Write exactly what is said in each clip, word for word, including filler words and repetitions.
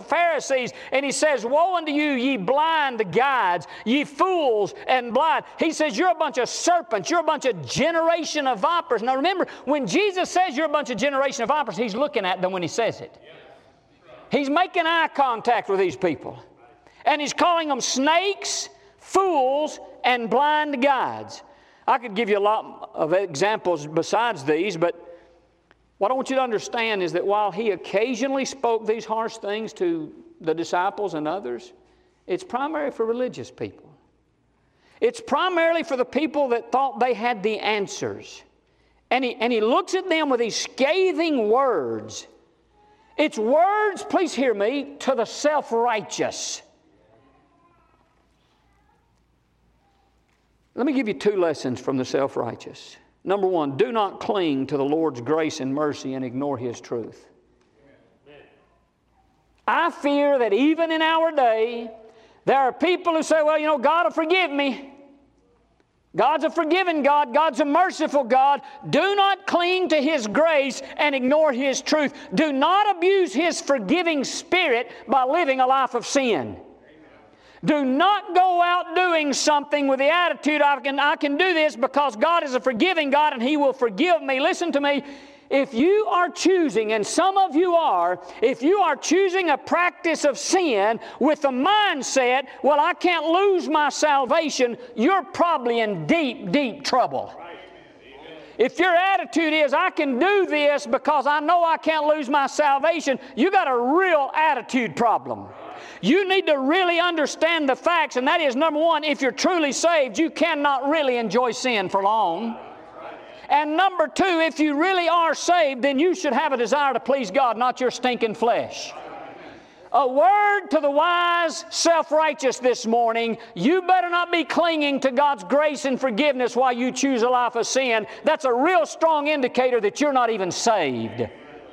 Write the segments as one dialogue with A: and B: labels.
A: Pharisees, and he says, woe unto you, ye blind guides, ye fools and blind. He says, you're a bunch of serpents. You're a bunch of generation of vipers. Now remember, when Jesus says you're a bunch of generation of vipers, he's looking at them when he says it. He's making eye contact with these people. And he's calling them snakes, fools, and blind guides. I could give you a lot of examples besides these, but what I want you to understand is that while he occasionally spoke these harsh things to the disciples and others, it's primarily for religious people. It's primarily for the people that thought they had the answers. And he, and he looks at them with these scathing words. It's words, please hear me, to the self-righteous. Let me give you two lessons from the self-righteous. Number one, do not cling to the Lord's grace and mercy and ignore His truth. I fear that even in our day, there are people who say, well, you know, God will forgive me. God's a forgiving God. God's a merciful God. Do not cling to His grace and ignore His truth. Do not abuse His forgiving Spirit by living a life of sin. Do not go out doing something with the attitude, I can, I can do this because God is a forgiving God and He will forgive me. Listen to me. If you are choosing, and some of you are, if you are choosing a practice of sin with the mindset, well, I can't lose my salvation, you're probably in deep, deep trouble. If your attitude is, I can do this because I know I can't lose my salvation, you got a real attitude problem. You need to really understand the facts, and that is, number one, if you're truly saved, you cannot really enjoy sin for long. And number two, if you really are saved, then you should have a desire to please God, not your stinking flesh. A word to the wise, self-righteous this morning, you better not be clinging to God's grace and forgiveness while you choose a life of sin. That's a real strong indicator that you're not even saved.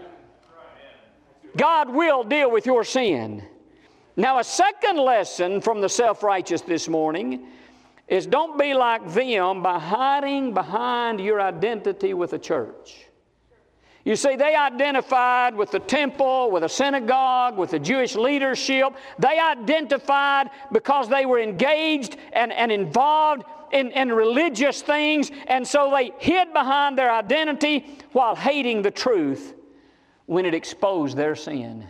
A: God will deal with your sin. Now, a second lesson from the self-righteous this morning is don't be like them by hiding behind your identity with a church. You see, they identified with the temple, with a synagogue, with the Jewish leadership. They identified because they were engaged and, and involved in, in religious things, and so they hid behind their identity while hating the truth when it exposed their sin.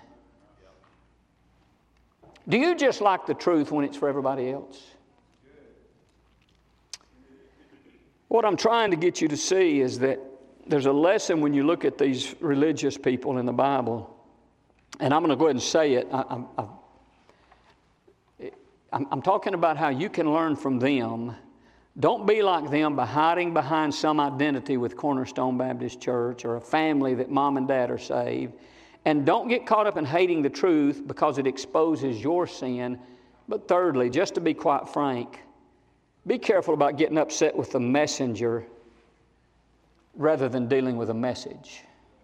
A: Do you just like the truth when it's for everybody else? What I'm trying to get you to see is that there's a lesson when you look at these religious people in the Bible. And I'm going to go ahead and say it. I, I'm, I'm, I'm talking about how you can learn from them. Don't be like them by hiding behind some identity with Cornerstone Baptist Church or a family that mom and dad are saved. And don't get caught up in hating the truth because it exposes your sin. But thirdly, just to be quite frank, be careful about getting upset with the messenger rather than dealing with a message.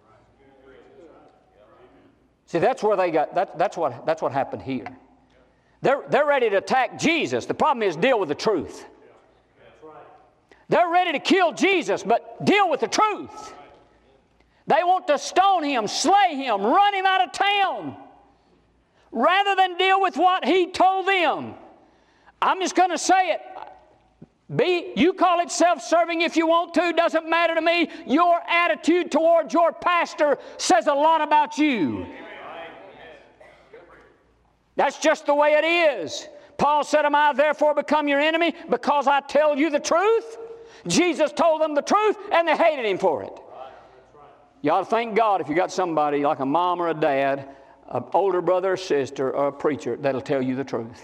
A: See, that's where they got, that, that's what, that's what happened here. They're, they're ready to attack Jesus. The problem is deal with the truth. They're ready to kill Jesus, but deal with the truth. They want to stone Him, slay Him, run Him out of town, rather than deal with what He told them. I'm just going to say it. Be, you call it self-serving if you want to, doesn't matter to me. Your attitude towards your pastor says a lot about you. That's just the way it is. Paul said, am I therefore become your enemy because I tell you the truth? Jesus told them the truth and they hated Him for it. You ought to thank God if you got somebody like a mom or a dad, an older brother or sister or a preacher that'll tell you the truth.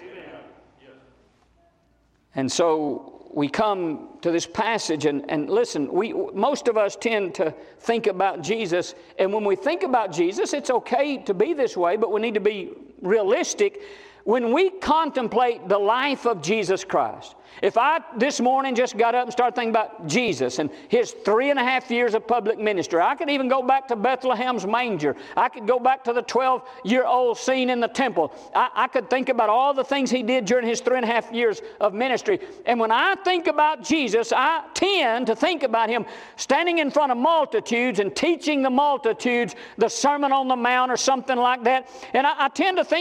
A: And so we come to this passage, and, and listen, we, most of us tend to think about Jesus, and when we think about Jesus, it's okay to be this way, but we need to be realistic. When we contemplate the life of Jesus Christ, if I this morning just got up and started thinking about Jesus and His three and a half years of public ministry, I could even go back to Bethlehem's manger. I could go back to the twelve-year-old scene in the temple. I, I could think about all the things He did during His three and a half years of ministry. And when I think about Jesus, I tend to think about Him standing in front of multitudes and teaching the multitudes the Sermon on the Mount or something like that. And I, I tend to think